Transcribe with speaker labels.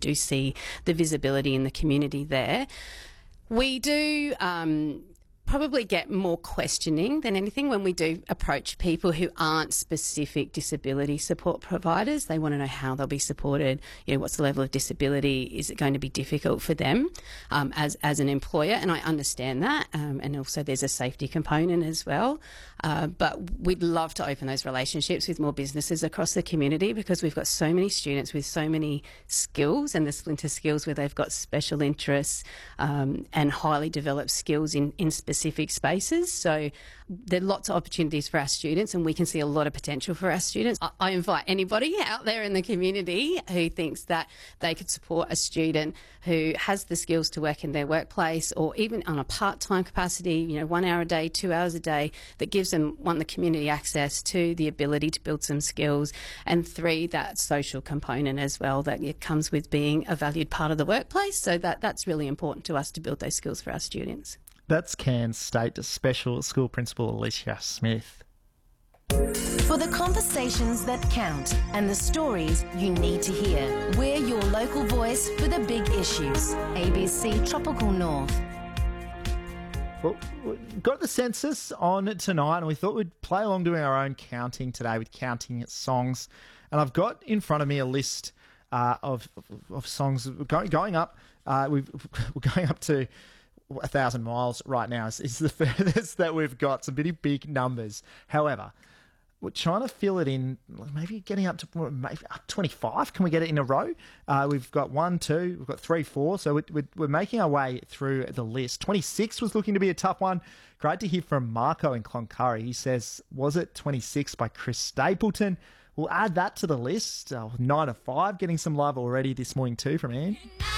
Speaker 1: do see the visibility in the community there. We do probably get more questioning than anything when we do approach people who aren't specific disability support providers. They want to know how they'll be supported, what's the level of disability, is it going to be difficult for them as an employer, and I understand that, and also there's a safety component as well, but we'd love to open those relationships with more businesses across the community, because we've got so many students with so many skills, and the splinter skills where they've got special interests and highly developed skills in specific spaces. So there are lots of opportunities for our students, and we can see a lot of potential for our students. I invite anybody out there in the community who thinks that they could support a student who has the skills to work in their workplace, or even on a part-time capacity, 1 hour a day, 2 hours a day, that gives them, one, the community access, two, the ability to build some skills, and three, that social component as well that it comes with being a valued part of the workplace. So that's really important to us to build those skills for our students.
Speaker 2: That's Cairns State Special School Principal Alicia Smith.
Speaker 3: For the conversations that count and the stories you need to hear, we're your local voice for the big issues. ABC Tropical North.
Speaker 2: Well, we've got the census on tonight, and we thought we'd play along doing our own counting today with counting songs. And I've got in front of me a list of songs going up. We're going up to 1,000 miles right now is the furthest that we've got. Some pretty big numbers. However, we're trying to fill it in, maybe getting up to maybe up 25. Can we get it in a row? We've got 1, 2, we've got 3, 4. So we're making our way through the list. 26 was looking to be a tough one. Great to hear from Marco in Cloncurry. He says, was it 26 by Chris Stapleton? We'll add that to the list. 9 of 5, getting some love already this morning too from Anne.